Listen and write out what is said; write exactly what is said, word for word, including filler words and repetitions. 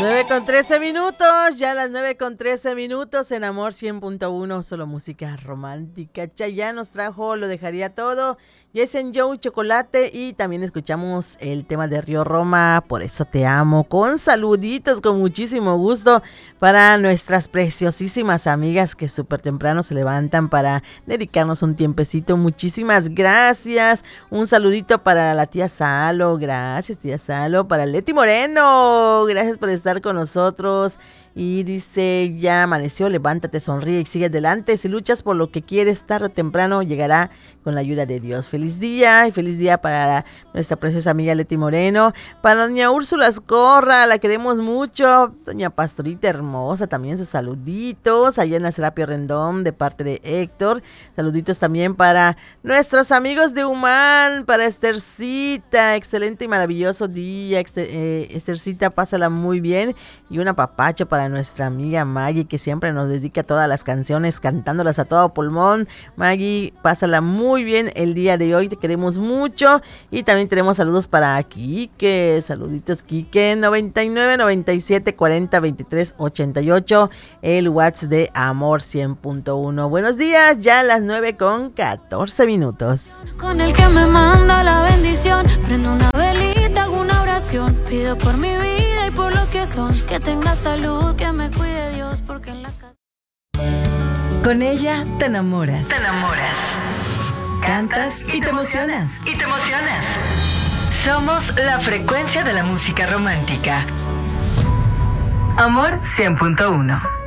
nueve con trece minutos, ya las nueve con trece minutos en Amor cien punto uno, solo música romántica. Chayanne nos trajo Lo Dejaría Todo, Jason Joe, Chocolate, y también escuchamos el tema de Río Roma, Por Eso Te Amo, con saluditos, con muchísimo gusto para nuestras preciosísimas amigas que súper temprano se levantan para dedicarnos un tiempecito. Muchísimas gracias. Un saludito para la tía Salo, gracias tía Salo, para Leti Moreno, gracias por estar con nosotros. Y dice, ya amaneció, levántate, sonríe y sigue adelante. Si luchas por lo que quieres, tarde o temprano llegará con la ayuda de Dios. Feliz día y feliz día para nuestra preciosa amiga Leti Moreno. Para doña Úrsula Escorra, la queremos mucho. Doña Pastorita hermosa, también sus saluditos. Allá en la Serapio Rendón, de parte de Héctor. Saluditos también para nuestros amigos de Humán, para Estercita. Excelente y maravilloso día, Ester, eh, Estercita, pásala muy bien. Y un apapacho para nuestra amiga Maggie, que siempre nos dedica todas las canciones, cantándolas a todo pulmón. Maggie, pásala muy bien el día de hoy, te queremos mucho. Y también tenemos saludos para Quique, saluditos Quique, noventa y nueve, noventa y siete, cuarenta, veintitrés, ochenta y ocho, el WhatsApp de Amor cien punto uno. Buenos días, ya a las nueve con catorce minutos. Con el que me manda la bendición, prendo una velita, hago una oración, pido por mi vida y por los que son, que tenga salud, que me cuide Dios, porque en la casa... Con ella te enamoras. Te enamoras. Cantas y te emocionas. Y te emocionas. Somos la frecuencia de la música romántica. Amor cien punto uno.